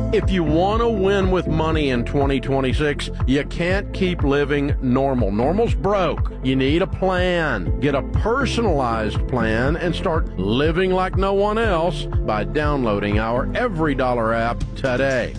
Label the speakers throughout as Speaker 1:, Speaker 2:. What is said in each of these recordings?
Speaker 1: If you want to win with money in 2026, you can't keep living normal. Normal's broke. You need a plan. Get a personalized plan and start living like no one else by downloading our Every Dollar app today.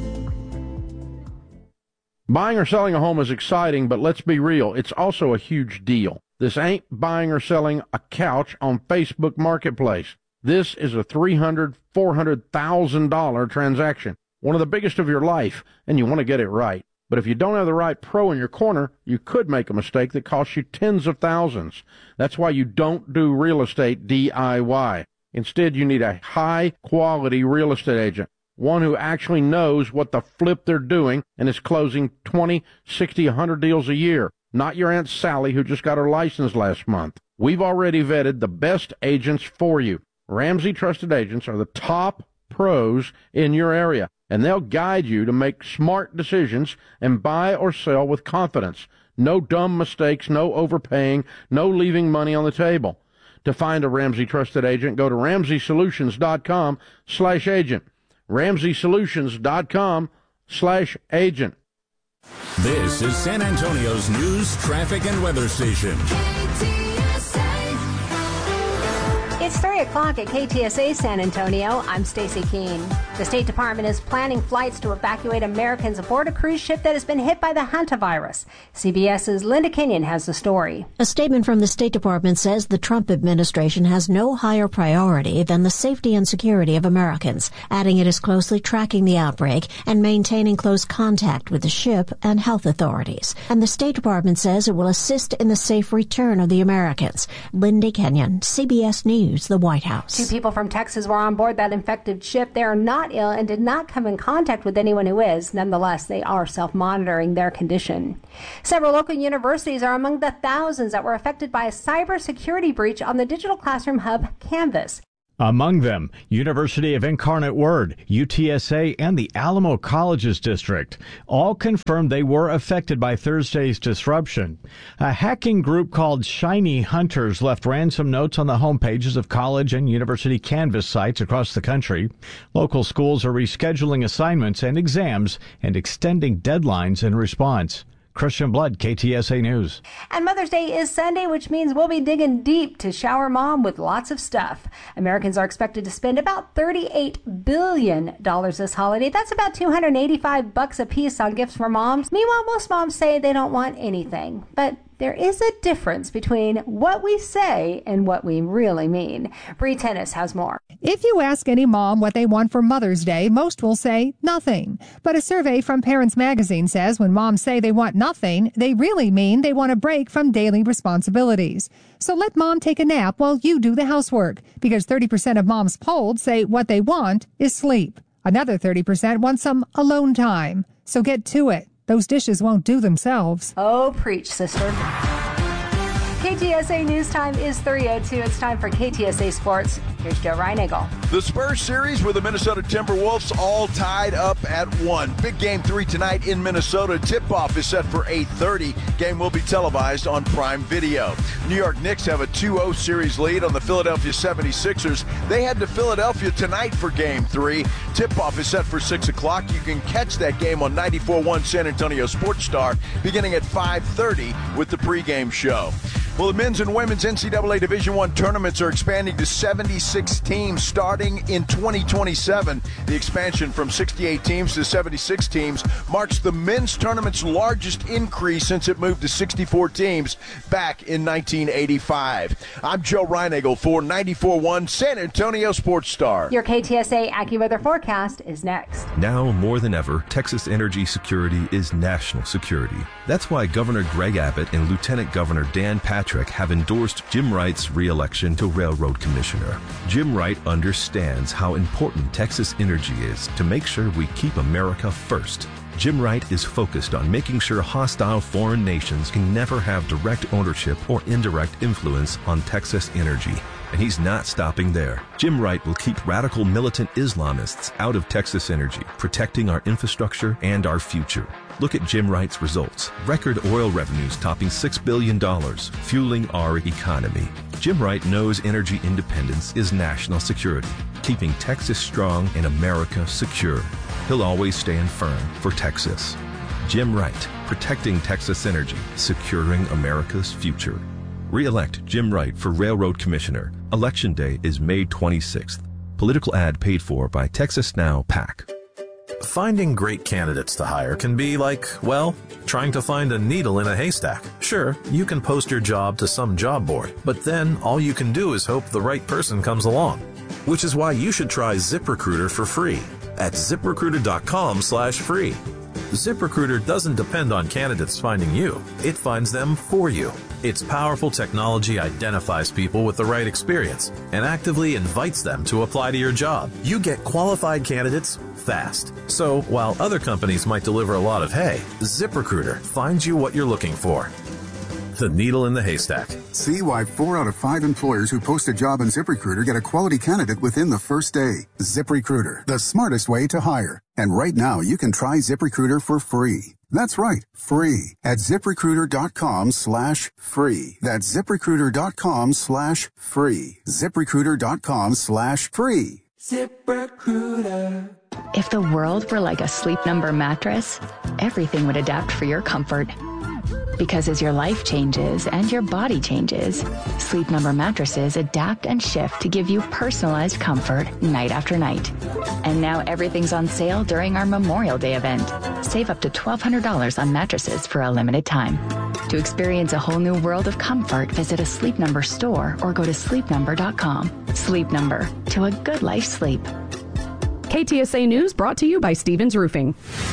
Speaker 1: Buying or selling a home is exciting, but let's be real, it's also a huge deal. This ain't buying or selling a couch on Facebook Marketplace. This is a $300,000, $400,000 transaction, one of the biggest of your life, and you want to get it right. But if you don't have the right pro in your corner, you could make a mistake that costs you tens of thousands. That's why you don't do real estate DIY. Instead, you need a high-quality real estate agent, one who actually knows what the flip they're doing and is closing 20, 60, 100 deals a year. Not your Aunt Sally who just got her license last month. We've already vetted the best agents for you. Ramsey Trusted Agents are the top pros in your area, and they'll guide you to make smart decisions and buy or sell with confidence. No dumb mistakes, no overpaying, no leaving money on the table. To find a Ramsey Trusted Agent, go to RamseySolutions.com/agent. RamseySolutions.com/agent.
Speaker 2: This is San Antonio's news, traffic, and weather station.
Speaker 3: It's 3 o'clock at KTSA San Antonio. I'm Stacy Keene. The State Department is planning flights to evacuate Americans aboard a cruise ship that has been hit by the hantavirus. CBS's Linda Kenyon has the story.
Speaker 4: A statement from the State Department says the Trump administration has no higher priority than the safety and security of Americans, adding it is closely tracking the outbreak and maintaining close contact with the ship and health authorities. And the State Department says it will assist in the safe return of the Americans. Linda Kenyon, CBS News, the White House.
Speaker 3: 2 people from Texas were on board that infected ship. They are not ill and did not come in contact with anyone who is. Nonetheless, they are self-monitoring their condition. Several local universities are among the thousands that were affected by a cybersecurity breach on the digital classroom hub Canvas.
Speaker 5: Among them, University of Incarnate Word, UTSA, and the Alamo Colleges District all confirmed they were affected by Thursday's disruption. A hacking group called Shiny Hunters left ransom notes on the homepages of college and university Canvas sites across the country. Local schools are rescheduling assignments and exams and extending deadlines in response. Christian Blood, KTSA News.
Speaker 3: And Mother's Day is Sunday, which means we'll be digging deep to shower mom with lots of stuff. Americans are expected to spend about $38 billion this holiday. That's about $285 a piece on gifts for moms. Meanwhile, most moms say they don't want anything. But there is a difference between what we say and what we really mean. Bree Tennis has more.
Speaker 6: If you ask any mom what they want for Mother's Day, most will say nothing. But a survey from Parents Magazine says when moms say they want nothing, they really mean they want a break from daily responsibilities. So let mom take a nap while you do the housework, because 30% of moms polled say what they want is sleep. Another 30% want some alone time. So get to it. Those dishes won't do themselves.
Speaker 3: Oh, preach, sister. KTSA News Time is 3:02. It's time for KTSA Sports. Here's Joe Reinagle.
Speaker 7: The Spurs series with the Minnesota Timberwolves all tied up at 1. Big game 3 tonight in Minnesota. Tip-off is set for 8:30. Game will be televised on Prime Video. New York Knicks have a 2-0 series lead on the Philadelphia 76ers. They head to Philadelphia tonight for game 3. Tip-off is set for 6 o'clock. You can catch that game on 94.1 San Antonio Sports Star beginning at 5:30 with the pregame show. Well, the men's and women's NCAA Division I tournaments are expanding to 76 teams starting in 2027. The expansion from 68 teams to 76 teams marks the men's tournament's largest increase since it moved to 64 teams back in 1985. I'm Joe Reinagle for 94.1 San Antonio Sports Star.
Speaker 3: Your KTSA AccuWeather forecast is next.
Speaker 8: Now more than ever, Texas energy security is national security. That's why Governor Greg Abbott and Lieutenant Governor Dan Patrick have endorsed Jim Wright's re-election to Railroad Commissioner. Jim Wright understands how important Texas energy is to make sure we keep America first. Jim Wright is focused on making sure hostile foreign nations can never have direct ownership or indirect influence on Texas energy. And he's not stopping there. Jim Wright will keep radical militant Islamists out of Texas energy, protecting our infrastructure and our future. Look at Jim Wright's results. Record oil revenues topping $6 billion, fueling our economy. Jim Wright knows energy independence is national security, keeping Texas strong and America secure. he'll always stand firm for Texas. Jim Wright, protecting Texas energy, securing America's future. Re-elect Jim Wright for Railroad Commissioner. Election Day is May 26th. Political ad paid for by Texas Now PAC.
Speaker 9: Finding great candidates to hire can be like, well, trying to find a needle in a haystack. Sure, you can post your job to some job board, but then all you can do is hope the right person comes along. Which is why you should try ZipRecruiter for free at ZipRecruiter.com/free. ZipRecruiter doesn't depend on candidates finding you. It finds them for you. Its powerful technology identifies people with the right experience and actively invites them to apply to your job. You get qualified candidates fast. So while other companies might deliver a lot of hay, ZipRecruiter finds you what you're looking for. The needle in the haystack.
Speaker 10: See why 4 out of 5 employers who post a job on ZipRecruiter get a quality candidate within the first day. ZipRecruiter, the smartest way to hire. And right now, you can try ZipRecruiter for free. That's right, free at ZipRecruiter.com/free. That's ZipRecruiter.com/free. ZipRecruiter.com/free.
Speaker 11: ZipRecruiter. If the world were like a Sleep Number mattress, everything would adapt for your comfort. Because as your life changes and your body changes, Sleep Number mattresses adapt and shift to give you personalized comfort night after night. And now everything's on sale during our Memorial Day event. Save up to $1,200 on mattresses for a limited time. To experience a whole new world of comfort, visit a Sleep Number store or go to sleepnumber.com. Sleep Number, to a good life's sleep.
Speaker 12: KTSA News brought to you by Stevens Roofing.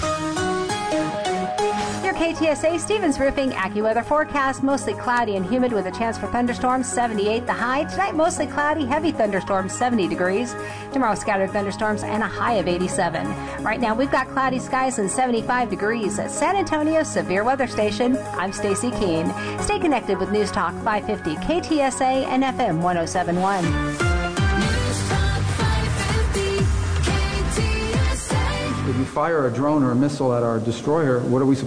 Speaker 3: KTSA Stevens Roofing AccuWeather forecast. Mostly cloudy and humid with a chance for thunderstorms, 78 the high. Tonight, mostly cloudy, heavy thunderstorms, 70 degrees. Tomorrow, scattered thunderstorms and a high of 87. Right now, we've got cloudy skies and 75 degrees at San Antonio Severe Weather Station. I'm Stacy Keene. Stay connected with News Talk 550 KTSA and FM 1071.
Speaker 13: If you fire a drone or a missile at our destroyer, what are we supposed